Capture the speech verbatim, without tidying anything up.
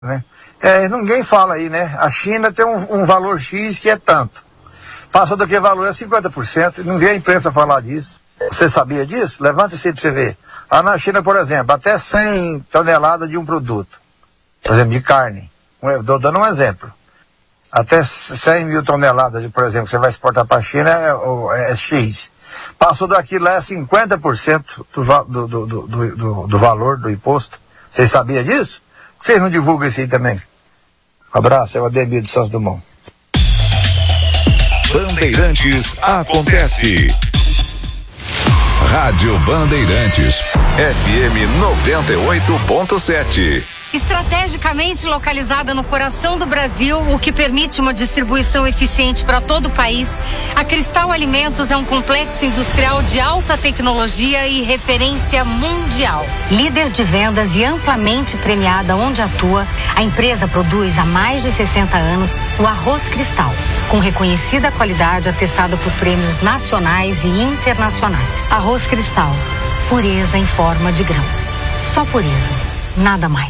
Né? É, ninguém fala aí, né? A China tem um, um valor X que é tanto. Passou daquele valor é cinquenta por cento. Não vi a imprensa falar disso. Você sabia disso? Levanta-se aí pra você ver. Lá na China, por exemplo, até cem toneladas de um produto. Por exemplo, de carne. Estou dando um exemplo. Até cem mil toneladas, de, por exemplo, que você vai exportar para a China é, é X. Passou daquilo lá é cinquenta por cento do, do, do, do, do, do valor do imposto. Vocês sabiam disso? Por que vocês não divulgam isso aí também? Um abraço, é o Ademir de Santos Dumont. Bandeirantes acontece. Rádio Bandeirantes, F M noventa e oito ponto sete. Estrategicamente localizada no coração do Brasil, o que permite uma distribuição eficiente para todo o país, a Cristal Alimentos é um complexo industrial de alta tecnologia e referência mundial. Líder de vendas e amplamente premiada onde atua, a empresa produz há mais de sessenta anos o arroz Cristal, com reconhecida qualidade atestada por prêmios nacionais e internacionais. Arroz Cristal, pureza em forma de grãos. Só pureza, nada mais.